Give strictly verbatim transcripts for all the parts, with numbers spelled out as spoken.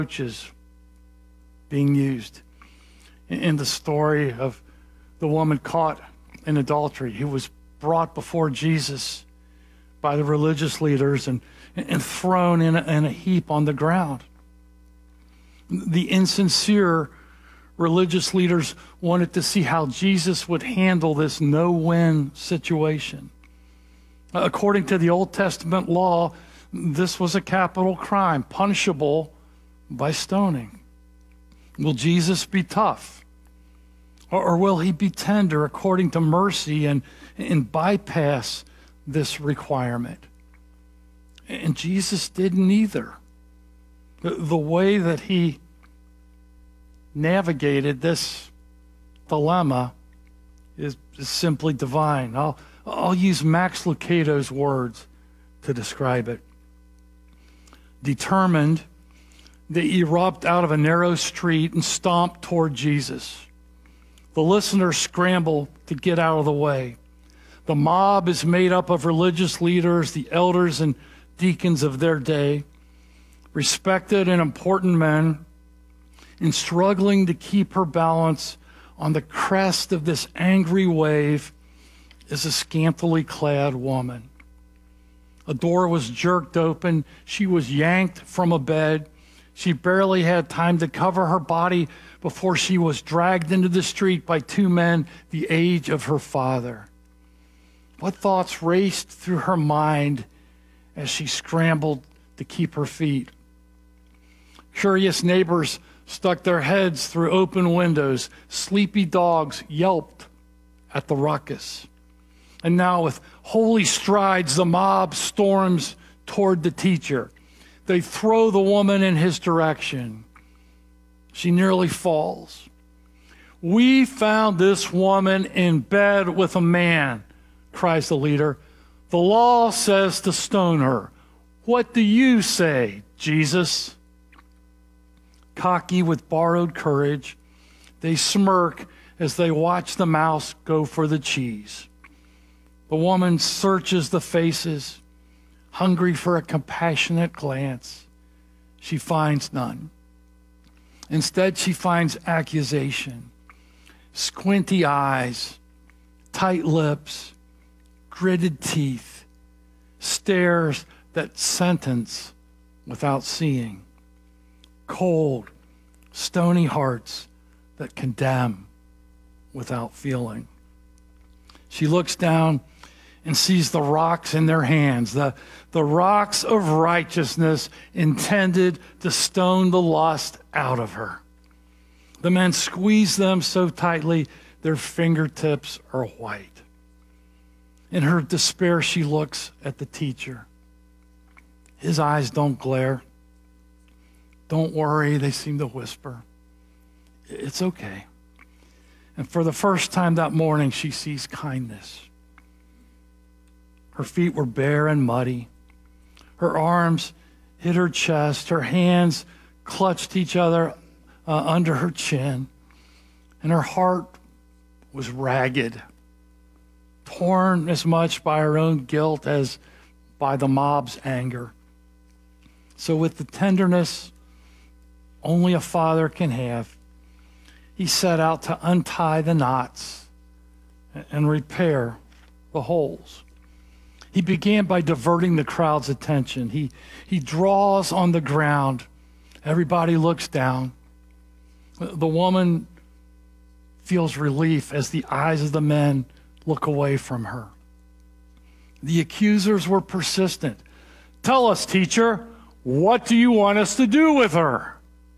approaches being used in the story of the woman caught in adultery who was brought before Jesus by the religious leaders and, and thrown in a, in a heap on the ground. The insincere religious leaders wanted to see how Jesus would handle this no-win situation. According to the Old Testament law, this was a capital crime, punishable by stoning. Will Jesus be tough? Or, or will he be tender according to mercy and, and bypass this requirement? And Jesus didn't either. The, the way that he navigated this dilemma is, is simply divine. I'll, I'll use Max Lucado's words to describe it. Determined, they erupt out of a narrow street and stomp toward Jesus. The listeners scramble to get out of the way. The mob is made up of religious leaders, the elders and deacons of their day, respected and important men, and struggling to keep her balance on the crest of this angry wave is a scantily clad woman. A door was jerked open. She was yanked from a bed. She barely had time to cover her body before she was dragged into the street by two men the age of her father. What thoughts raced through her mind as she scrambled to keep her feet? Curious neighbors stuck their heads through open windows. Sleepy dogs yelped at the ruckus. And now with holy strides, the mob storms toward the teacher. They throw the woman in his direction. She nearly falls. "We found this woman in bed with a man," cries the leader. "The law says to stone her. What do you say, Jesus?" Cocky with borrowed courage, they smirk as they watch the mouse go for the cheese. The woman searches the faces, hungry for a compassionate glance. She finds none. Instead, she finds accusation, squinty eyes, tight lips, gritted teeth, stares that sentence without seeing, cold, stony hearts that condemn without feeling. She looks down and sees the rocks in their hands, the, the rocks of righteousness intended to stone the lust out of her. The men squeeze them so tightly their fingertips are white. In her despair, she looks at the teacher. His eyes don't glare. "Don't worry," they seem to whisper. "It's okay." And for the first time that morning, she sees kindness. Her feet were bare and muddy. Her arms hit her chest. Her hands clutched each other uh, under her chin. And her heart was ragged, torn as much by her own guilt as by the mob's anger. So with the tenderness only a father can have, he set out to untie the knots and repair the holes. He began by diverting the crowd's attention. He, he draws on the ground. Everybody looks down. The woman feels relief as the eyes of the men look away from her. The accusers were persistent. "Tell us, teacher, what do you want us to do with her?"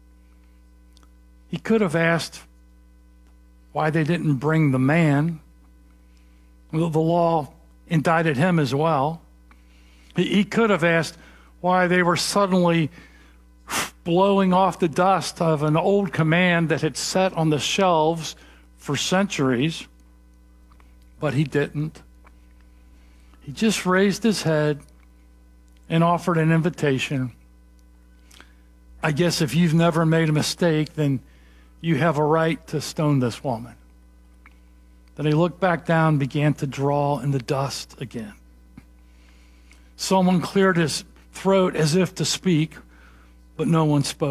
He could have asked why they didn't bring the man. The law indicted him as well. He could have asked why they were suddenly blowing off the dust of an old command that had sat on the shelves for centuries, but he didn't. He just raised his head and offered an invitation. "I guess if you've never made a mistake, then you have a right to stone this woman." Then he looked back down and began to draw in the dust again. Someone cleared his throat as if to speak, but no one spoke.